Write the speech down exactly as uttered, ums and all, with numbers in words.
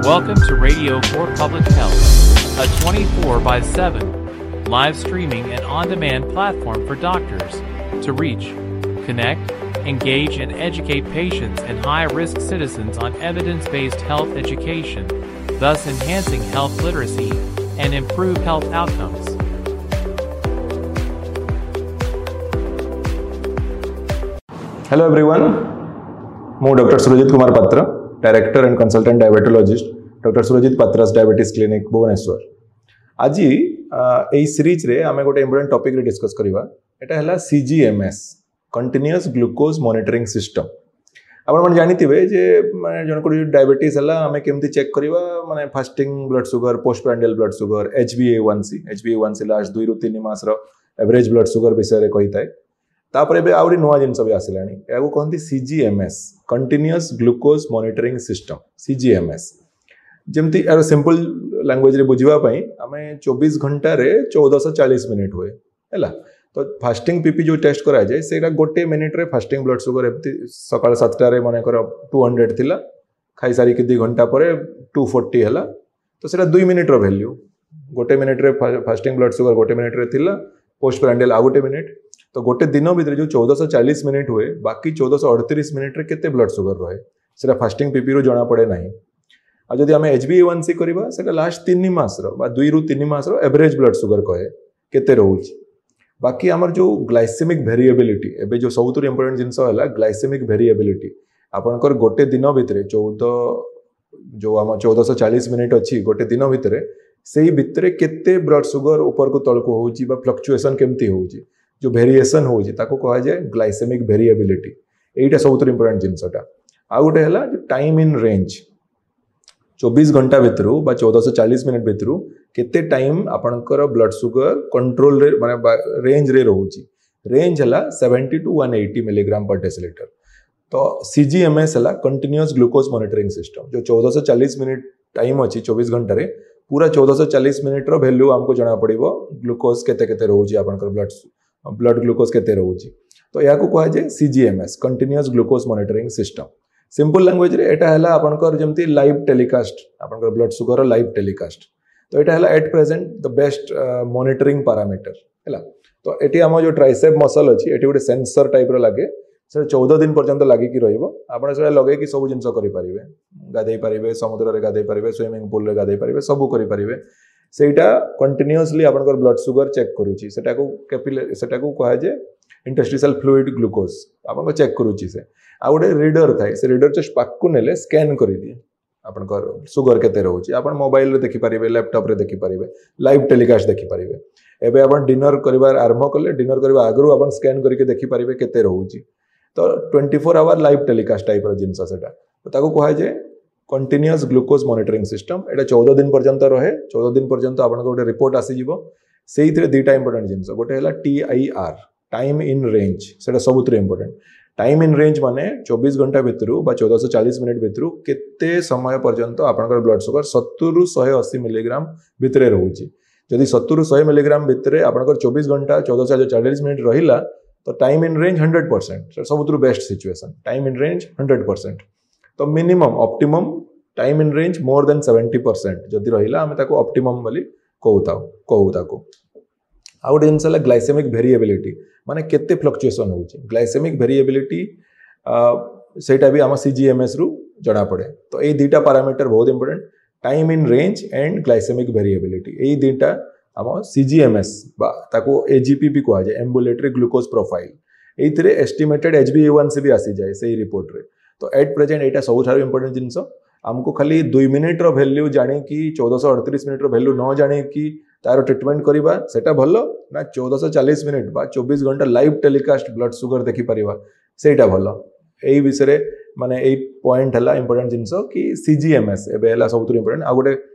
Welcome to Radio for Public Health, a twenty-four by seven live streaming and on-demand platform for doctors to reach, connect, engage, and educate patients and high-risk citizens on evidence-based health education, thus enhancing health literacy and improve health outcomes. Hello everyone, ମୁଁ Doctor Surajit Kumar Patra, Director and Consultant Diabetologist, Doctor Surajit Patra's Diabetes Clinic, Bhubaneswar. आज यही series रे आमे गोटे important topic रे discuss करिवा एटा हला C G M S continuous glucose monitoring system. आपण मन जानिथिबे जे माने जन को डायबिटीज हला आमे केमती चेक करिवा माने fasting blood sugar, post prandial blood sugar, H b A one C H b A one C last दो रु तीन मास रो एवरेज ब्लड शुगर विषय रे कहिताय. तापर एबे आउरी नवा जिंस भी आसिलानी एगो कहंती C G M S continuous glucose monitoring system C G M S. जेमती यार सिंपल लैंग्वेज रे बुझिबा पई आमे चौबीस घंटा रे चौदह सौ चालीस मिनिट हुए हैला. तो फास्टिंग पीपी जो टेस्ट करा जाय सेटा गोटे मिनिट रे फास्टिंग ब्लड शुगर एमती सकाळ सात टा रे माने कर दो सौ थिला खाई सारी के दो घंटा परे दो सौ चालीस हैला. तो सेटा दो मिनिट रो वैल्यू गोटे मिनिट रे फास्टिंग ब्लड शुगर गोटे मिनिट रे थिला, पोस्ट प्रांडियल आ गोटे मिनिट. तो गोटे दिन भितर जो चौदह सौ चालीस मिनिट हुए बाकी चौदह सौ अड़तीस मिनिट रे केते ब्लड शुगर रहे सेटा फास्टिंग पीपी रो जणा पड़े नाही. आ जदि आमे H b A one C करबा सेटा लास्ट तीन मास रो बा दो रु तीन मास रो एवरेज ब्लड शुगर कहे केते रहउची. बाकी हमर जो ग्लाइसेमिक वेरिएबिलिटी एबे जो सबुतु इंपोर्टेंट जिंस होला ग्लाइसेमिक वेरिएबिलिटी आपनकर गोटे दिन भितर चौदह जो हम चौदह सौ चालीस मिनिट अछि गोटे दिन भितर सेही भितर केते ब्लड शुगर ऊपर को तळ को होउची बा फ्लक्चुएशन केमती होउची जो वेरिएशन होउची ताको कहा जाय ग्लाइसेमिक वेरिएबिलिटी. एटा सबुतु इंपोर्टेंट जिंसटा. आ गोटे हला टाइम इन रेंज चौबीस घंटा भितर बा चौदह सौ चालीस मिनिट भितर केते टाइम आपनकर ब्लड शुगर कंट्रोल रे माने रेंज रे रहउची. रेंज हला सत्तर टू एक सौ अस्सी मिलीग्राम पर डेसिलीटर. तो C G M S हला कंटीन्यूअस ग्लूकोज मॉनिटरिंग सिस्टम जो चौदह सौ चालीस मिनिट टाइम अछि चौबीस घंटा रे पूरा चौदह सौ चालीस मिनिट रो वैल्यू हमको जणा पड़िबो ग्लूकोज केते केते रहउची आपनकर ब्लड ब्लड ग्लूकोज केते रहउची. तो या को कहा जाय C G M S continuous glucose monitoring system. Simple language रे एटा हला आपनकर जेमती लाइव टेलीकास्ट आपनकर ब्लड शुगर लाइव टेलीकास्ट. तो एटा हला at present the best monitoring parameter हैला. तो एटी हम जो ट्राइसेप मसल अछि एटी गोटे सेंसर टाइप रो लागे से चौदह दिन पर्यंत लागि कि रहइबो. आपण से लगे कि सब जिंस करि परिबे, गाधै परिबे, समुद्र रे गाधै परिबे, स्विमिंग पूल रे गाधै परिबे, सब करि परिबे. सेटा कंटीन्यूअसली आपनकर ब्लड शुगर चेक करूची सेटा को कैपिलरी सेटा को कहा जे इंटरस्टिशियल फ्लूइड ग्लूकोज आपन को चेक करूची से. आ गोटे रीडर थाए से रीडर जस्ट पाक को नेले स्कैन करि दिए आपनकर शुगर केते रहउची. आपन मोबाइल रे देखि परिबे, लैपटॉप रे देखि परिबे, लाइव टेलीकास्ट देखि परिबे. एबे आपन डिनर करिवार आरंभ करले डिनर करबा आगरु आपन स्कैन करके देखि परिबे केते रहउची. तो चौबीस आवर लाइव टेलीकास्ट टाइप रो जिंस सेटा. तो ताको कहा जे कंटीन्यूअस ग्लूकोज मॉनिटरिंग सिस्टम. एटा चौदह दिन पर्यंत रहे. चौदह दिन पर्यंत आपन गोटे रिपोर्ट आसी जिवो. सेहितरे दुटा इंपोर्टेंट जिंस गोटे हला T I R time in range सेटा सबुतरे इंपोर्टेंट. टाइम इन रेंज माने चौबीस घंटा भितर बा चौदह सौ चालीस मिनिट भितर केते समय पर्यंत आपनकर ब्लड शुगर सत्तर रु एक सौ अस्सी मिलीग्राम भितरे रहउची. जदि सत्तर रु सौ मिलीग्राम भितरे आपनकर चौबीस घंटा चौदह सौ चालीस मिनिट रहिला तो time in range hundred percent सबुतु best situation. Time in range hundred percent. तो minimum optimum time in range more than seventy percent जदि रहिला हमें ताको ऑप्टिमम बोली कहूता कहू ताको. आ गोटे जिनस हला ग्लाइसेमिक वेरिएबिलिटी माने केते फ्लक्चुएशन होउची. ग्लाइसेमिक वेरिएबिलिटी सेटा भी हम C G M S रु जणा पड़े. तो ए दुटा पैरामीटर बहुत important time in range and glycaemic variability. ए दुटा हम C G M S बा ताको A G P भी कहा जाय एम्बुलेटरी ग्लूकोज प्रोफाइल. एथिरे estimated H b A one C भी आसी जाय सेही रिपोर्ट रे. तो एट प्रेजेंट एटा सबुठार इंपोर्टेंट जिंस हमको खाली दो मिनिट रो वैल्यू जाने कि चौदह सौ अड़तीस मिनिट रो वैल्यू न जाने कि तारो ट्रीटमेंट करिबा सेटा भलो ना चौदह सौ चालीस मिनिट बा चौबीस घंटा लाइव टेलीकास्ट ब्लड शुगर देखि परिबा सेटा भलो. एई विषय रे माने एई पॉइंट हला इंपोर्टेंट जिंस कि C G M S एबे हला सबुतु इंपोर्टेंट. आ गोटे